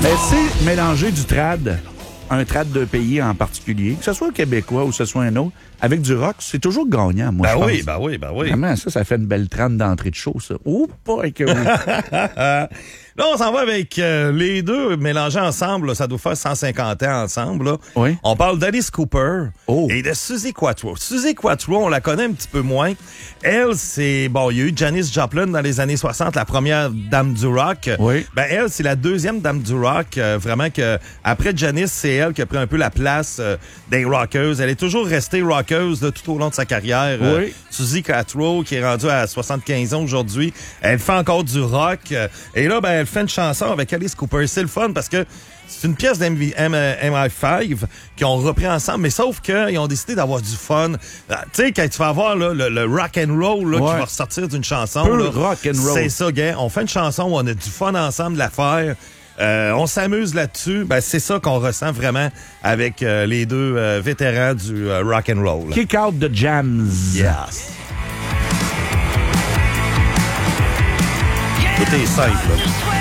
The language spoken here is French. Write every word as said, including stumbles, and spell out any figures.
Mais c'est mélanger du trad, un trad de pays en particulier, que ce soit québécois ou que ce soit un autre, avec du rock, c'est toujours gagnant, moi, Ben je pense. oui, ben oui, ben oui. Vraiment, ça, ça fait une belle trame d'entrée de show, ça. Oh, pas que oui. Là, on s'en va avec euh, les deux mélangés ensemble. Là, ça doit faire cent cinquante ans ensemble. Là. Oui. On parle d'Alice Cooper Oh. et de Suzy Quatro. Suzy Quatro, on la connaît un petit peu moins. Elle, c'est... Bon, il y a eu Janis Joplin dans les années soixante, la première dame du rock. Oui. Ben elle, c'est la deuxième dame du rock. Euh, vraiment que après Janis, c'est elle qui a pris un peu la place euh, des rockeuses. Elle est toujours restée rockeuse là, tout au long de sa carrière. Oui. Euh, Suzy Quatro, qui est rendue à soixante-quinze ans aujourd'hui, elle fait encore du rock. Euh, et là, ben elle fait une chanson avec Alice Cooper. C'est le fun parce que c'est une pièce d'M I cinq qu'ils ont repris ensemble, mais sauf qu'ils ont décidé d'avoir du fun. Tu sais, quand tu vas avoir là, le, le rock and roll là, Ouais. qui va ressortir d'une chanson, Peu là, rock and roll. c'est ça, gars. On fait une chanson où on a du fun ensemble de la faire. Euh, on s'amuse là-dessus. Ben, c'est ça qu'on ressent vraiment avec euh, les deux euh, vétérans du euh, rock and roll. Kick out the jams. Yes. Tout est simple. Là.